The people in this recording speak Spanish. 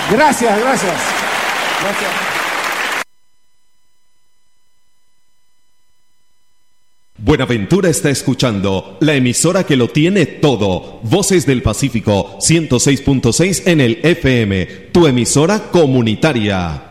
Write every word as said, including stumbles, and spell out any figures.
Gracias, gracias. Gracias. Buenaventura está escuchando la emisora que lo tiene todo. Voces del Pacífico ciento seis punto seis en el F M, tu emisora comunitaria.